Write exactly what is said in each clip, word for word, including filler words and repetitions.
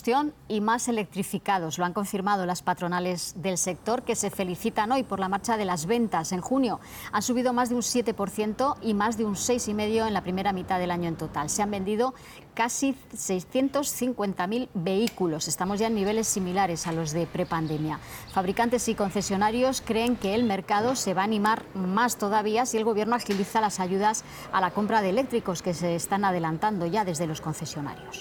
combustión y más electrificados. Lo han confirmado las patronales del sector, que se felicitan hoy por la marcha de las ventas. En junio han subido más de un siete por ciento y más de un seis coma cinco por ciento en la primera mitad del año en total. Se han vendido casi seiscientos cincuenta mil vehículos. Estamos ya en niveles similares a los de prepandemia. Fabricantes y concesionarios creen que el mercado se va a animar más todavía si el Gobierno agiliza las ayudas a la compra de eléctricos que se están adelantando ya desde los concesionarios.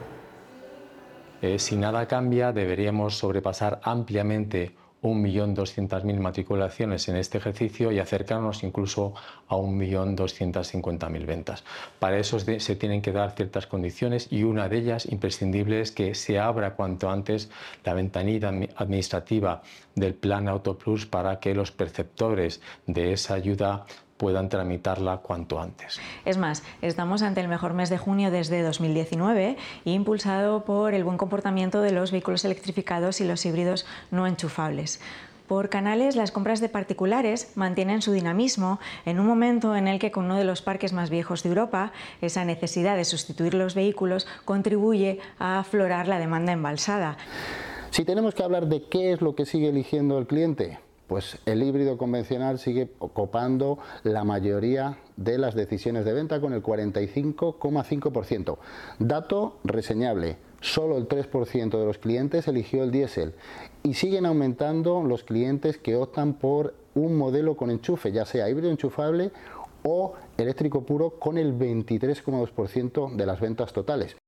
Eh, si nada cambia, deberíamos sobrepasar ampliamente un millón doscientas mil matriculaciones en este ejercicio y acercarnos incluso a un millón doscientas cincuenta mil ventas. Para eso se tienen que dar ciertas condiciones y una de ellas imprescindible es que se abra cuanto antes la ventanilla administrativa del Plan Auto Plus para que los perceptores de esa ayuda puedan tramitarla cuanto antes. Es más, estamos ante el mejor mes de junio desde dos mil diecinueve, impulsado por el buen comportamiento de los vehículos electrificados y los híbridos no enchufables. Por canales, las compras de particulares mantienen su dinamismo en un momento en el que, con uno de los parques más viejos de Europa, esa necesidad de sustituir los vehículos contribuye a aflorar la demanda embalsada. Si tenemos que hablar de qué es lo que sigue eligiendo el cliente, pues el híbrido convencional sigue ocupando la mayoría de las decisiones de venta con el cuarenta y cinco coma cinco por ciento. Dato reseñable, solo el tres por ciento de los clientes eligió el diésel y siguen aumentando los clientes que optan por un modelo con enchufe, ya sea híbrido enchufable o eléctrico puro, con el veintitrés coma dos por ciento de las ventas totales.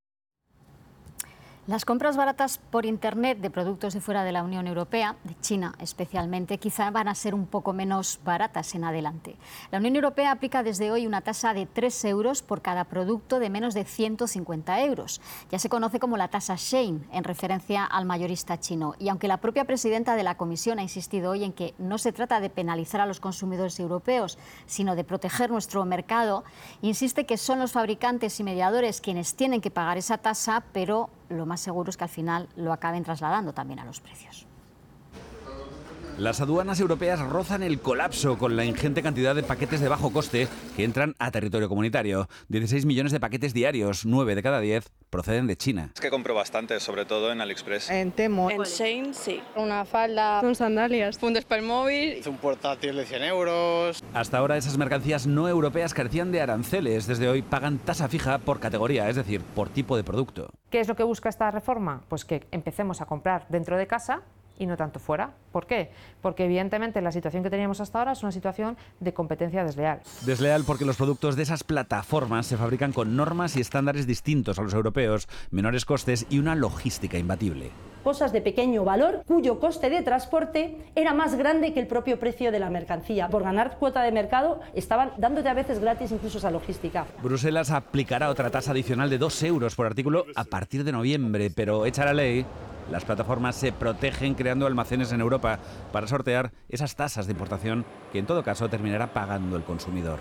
Las compras baratas por Internet de productos de fuera de la Unión Europea, de China especialmente, quizá van a ser un poco menos baratas en adelante. La Unión Europea aplica desde hoy una tasa de tres euros por cada producto de menos de ciento cincuenta euros. Ya se conoce como la tasa Shein, en referencia al mayorista chino. Y aunque la propia presidenta de la Comisión ha insistido hoy en que no se trata de penalizar a los consumidores europeos, sino de proteger nuestro mercado, insiste que son los fabricantes y mediadores quienes tienen que pagar esa tasa, pero lo más seguro es que al final lo acaben trasladando también a los precios. Las aduanas europeas rozan el colapso con la ingente cantidad de paquetes de bajo coste que entran a territorio comunitario. dieciséis millones de paquetes diarios, nueve de cada diez proceden de China. Es que compro bastante, sobre todo en AliExpress. En Temu. En Shein, sí. Una falda, Son sandalias. fundas para el móvil. Un portátil de cien euros. Hasta ahora esas mercancías no europeas carecían de aranceles. Desde hoy pagan tasa fija por categoría, es decir, por tipo de producto. ¿Qué es lo que busca esta reforma? Pues que empecemos a comprar dentro de casa y no tanto fuera. ¿Por qué? Porque evidentemente la situación que teníamos hasta ahora es una situación de competencia desleal. Desleal porque los productos de esas plataformas se fabrican con normas y estándares distintos a los europeos, menores costes y una logística imbatible. Cosas de pequeño valor cuyo coste de transporte era más grande que el propio precio de la mercancía. Por ganar cuota de mercado estaban dándote a veces gratis incluso esa logística. Bruselas aplicará otra tasa adicional de dos euros por artículo a partir de noviembre, pero hecha la ley, las plataformas se protegen creando almacenes en Europa para sortear esas tasas de importación que en todo caso terminará pagando el consumidor.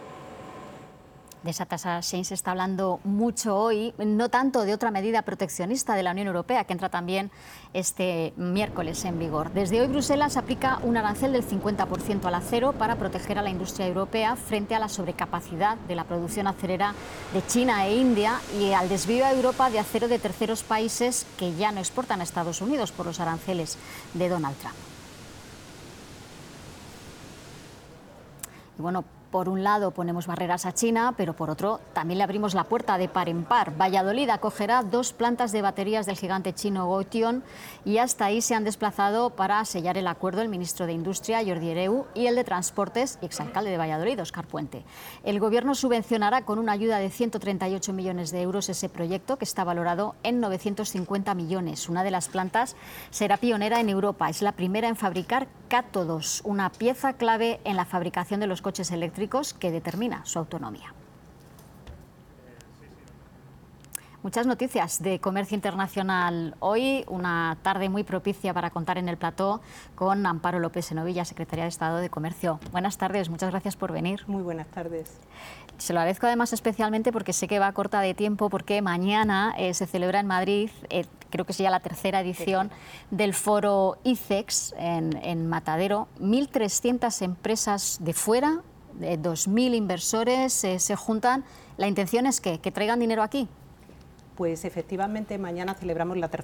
De esa tasa Shein se está hablando mucho hoy, no tanto de otra medida proteccionista de la Unión Europea, que entra también este miércoles en vigor. Desde hoy Bruselas aplica un arancel del cincuenta por ciento al acero para proteger a la industria europea frente a la sobrecapacidad de la producción acerera de China e India y al desvío a Europa de acero de terceros países que ya no exportan a Estados Unidos por los aranceles de Donald Trump. Y bueno, por un lado ponemos barreras a China, pero por otro también le abrimos la puerta de par en par. Valladolid acogerá dos plantas de baterías del gigante chino Gotion y hasta ahí se han desplazado para sellar el acuerdo el ministro de Industria, Jordi Hereu, y el de Transportes y exalcalde de Valladolid, Óscar Puente. El Gobierno subvencionará con una ayuda de ciento treinta y ocho millones de euros ese proyecto, que está valorado en novecientos cincuenta millones. Una de las plantas será pionera en Europa. Es la primera en fabricar cátodos, una pieza clave en la fabricación de los coches eléctricos que determina su autonomía. Muchas noticias de comercio internacional hoy, una tarde muy propicia para contar en el plató con Amparo López Senovilla, Secretaria de Estado de Comercio. Buenas tardes, muchas gracias por venir. Muy buenas tardes. Se lo agradezco además especialmente porque sé que va corta de tiempo, porque mañana eh, se celebra en Madrid, eh, creo que es ya la tercera edición del foro ICEX en, en Matadero. mil trescientas empresas de fuera, de dos mil inversores eh, se juntan. La intención es que, que traigan dinero aquí. Pues efectivamente mañana celebramos la tercera